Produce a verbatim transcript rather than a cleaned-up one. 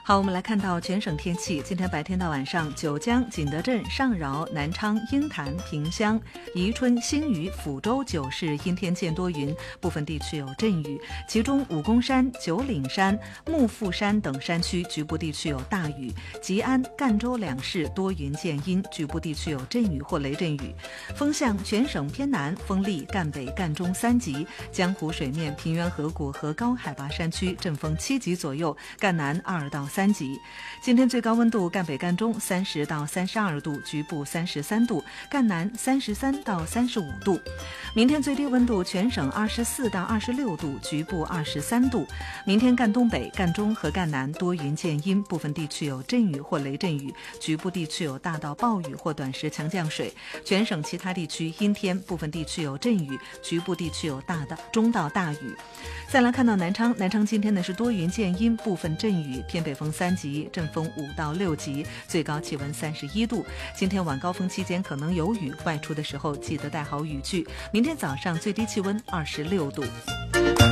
好，我们来看到全省天气。今天白天到晚上，九江、景德镇、上饶、南昌、鹰潭、萍乡、宜春、新余、抚州九市阴天见多云，部分地区有阵雨，其中武功山、九岭山、幕阜山等山区局部地区有大雨，吉安、赣州两市多云见阴，局部地区有阵雨或雷阵雨。风向全省偏南，风力赣北、赣中三级，江湖水面、平原河谷和高海拔山区阵风七级左右，赣南二到三级。今天最高温度赣北赣中三十到三十二度，局部三十三度，赣南三十三到三十五度。明天最低温度全省二十四到二十六度，局部二十三度。明天赣东北、赣中和赣南多云见阴，部分地区有阵雨或雷阵雨，局部地区有大到暴雨或短时强降水。全省其他地区阴天，部分地区有阵雨，局部地区有大到中到大雨。再来看到南昌，南昌今天呢是多云见阴，部分阵雨，偏北风三级，阵风五到六级，最高气温三十一度。今天晚高峰期间可能有雨，外出的时候记得带好雨具。明天早上最低气温二十六度。